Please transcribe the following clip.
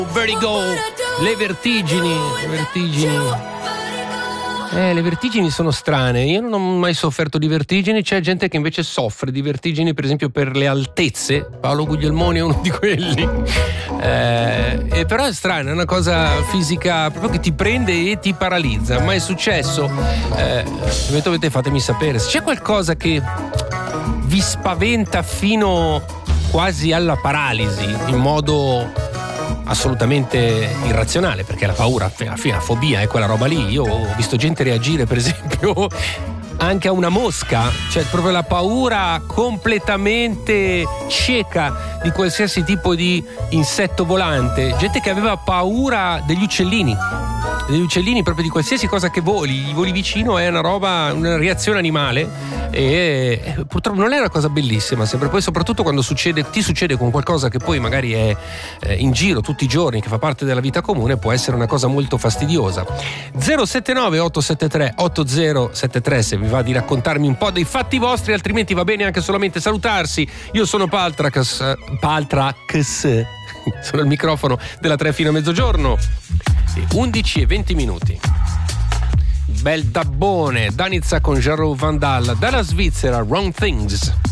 Vertigo, le vertigini. Le vertigini sono strane. Io non ho mai sofferto di vertigini. C'è gente che invece soffre di vertigini, per esempio per le altezze. Paolo Guglielmoni è uno di quelli. Però è strano, è una cosa fisica proprio che ti prende e ti paralizza. Ma è successo? Eventualmente fatemi sapere se c'è qualcosa che vi spaventa fino quasi alla paralisi in modo assolutamente irrazionale, perché la paura, alla fine la fobia è quella roba lì. Io ho visto gente reagire per esempio anche a una mosca, cioè proprio la paura completamente cieca di qualsiasi tipo di insetto volante, gente che aveva paura degli uccellini proprio di qualsiasi cosa che voli vicino. È una roba, una reazione animale e purtroppo non è una cosa bellissima sempre, poi soprattutto quando ti succede con qualcosa che poi magari è in giro tutti i giorni, che fa parte della vita comune, può essere una cosa molto fastidiosa. 079 873 8073 se vi va di raccontarmi un po' dei fatti vostri, altrimenti va bene anche solamente salutarsi. Io sono Paltrax sono al microfono della 3 fino a mezzogiorno, 11:20. Bel dabbone, Danizza con Jarro Vandal, dalla Svizzera Wrong Things.